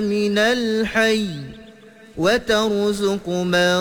من الحي وترزق من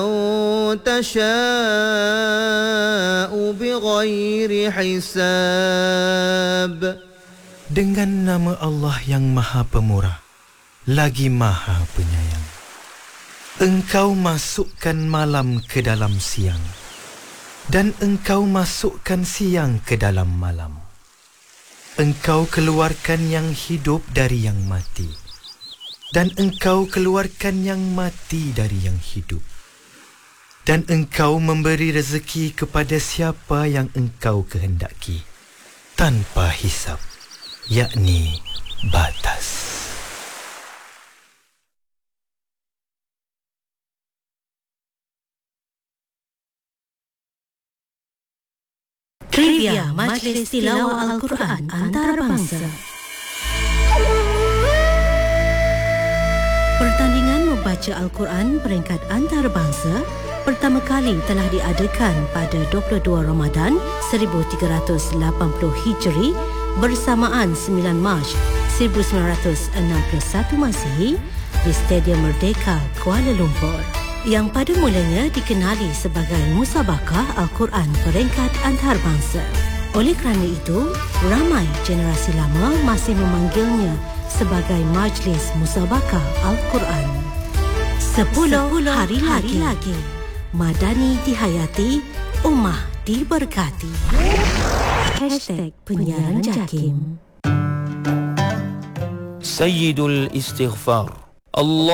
تشاء بغير حساب. Dengan nama Allah yang Maha Pemurah, lagi Maha Penyayang. Engkau masukkan malam ke dalam siang, dan engkau masukkan siang ke dalam malam. Engkau keluarkan yang hidup dari yang mati, dan engkau keluarkan yang mati dari yang hidup. Dan engkau memberi rezeki kepada siapa yang engkau kehendaki, tanpa hisab, yakni batas. Trivia Majlis Tilawah Al-Quran Antarabangsa. Pertandingan membaca Al-Quran peringkat antarabangsa pertama kali telah diadakan pada 22 Ramadan 1380 Hijri bersamaan 9 Mac 1961 Masihi di Stadium Merdeka, Kuala Lumpur, yang pada mulanya dikenali sebagai Musabakah Al-Quran peringkat antarabangsa. Oleh kerana itu, ramai generasi lama masih memanggilnya sebagai Majlis Musabakah Al-Quran. 10 hari lagi. Madani dihayati, Ummah diberkati. #Penyiaran Jakim. Sayyidul Istighfar. Allah